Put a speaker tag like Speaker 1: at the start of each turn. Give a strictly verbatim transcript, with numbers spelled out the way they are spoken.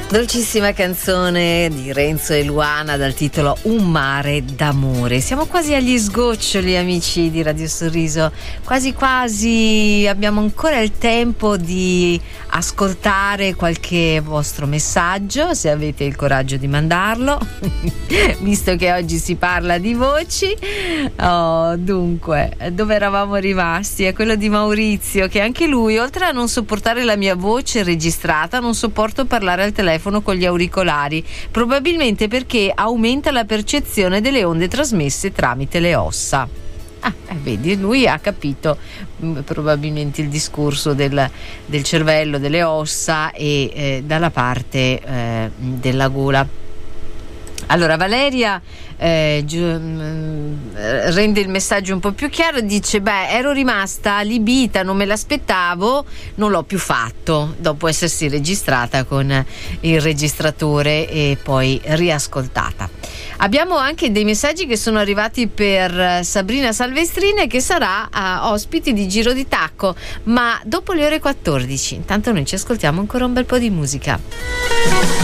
Speaker 1: Dolcissima canzone di Renzo e Luana dal titolo Un mare d'amore. Siamo quasi agli sgoccioli, amici di Radio Sorriso, quasi quasi abbiamo ancora il tempo di ascoltare qualche vostro messaggio, se avete il coraggio di mandarlo, visto che oggi si parla di voci. Oh, dunque, dove eravamo rimasti? È quello di Maurizio, che anche lui, oltre a non sopportare la mia voce registrata, non sopporto parlare al telefono con gli auricolari, probabilmente perché aumenta la percezione delle onde trasmesse tramite le ossa. Ah, eh, vedi, lui ha capito mh, probabilmente il discorso del, del cervello, delle ossa e eh, dalla parte eh, della gola. Allora Valeria eh, giu, mh, rende il messaggio un po' più chiaro, dice: beh, ero rimasta allibita, non me l'aspettavo, non l'ho più fatto dopo essersi registrata con il registratore e poi riascoltata. Abbiamo anche dei messaggi che sono arrivati per Sabrina Salvestrine, che sarà uh, ospite di Giro di Tacco, ma dopo le ore quattordici. Intanto noi ci ascoltiamo ancora un bel po' di musica.